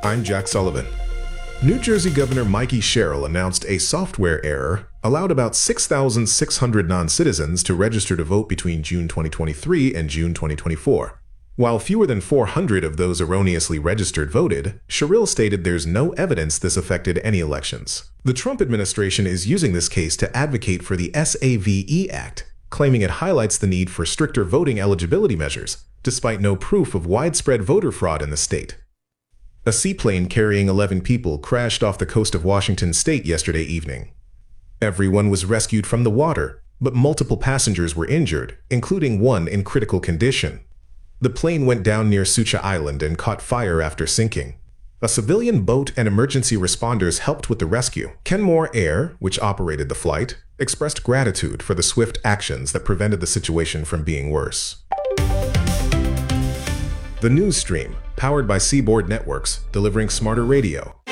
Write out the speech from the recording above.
I'm Jack Sullivan. New Jersey Governor Mikey Sherrill announced a software error allowed about 6,600 non-citizens to register to vote between June 2023 and June 2024. While fewer than 400 of those erroneously registered voted, Sherrill stated there's no evidence this affected any elections. The Trump administration is using this case to advocate for the SAVE Act, claiming it highlights the need for stricter voting eligibility measures, despite no proof of widespread voter fraud in the state. A seaplane carrying 11 people crashed off the coast of Washington state yesterday evening. Everyone was rescued from the water, but multiple passengers were injured, including one in critical condition. The plane went down near Sucha Island and caught fire after sinking. A civilian boat and emergency responders helped with the rescue. Kenmore Air, which operated the flight, expressed gratitude for the swift actions that prevented the situation from being worse. The News Stream, powered by Seaboard Networks, delivering smarter radio.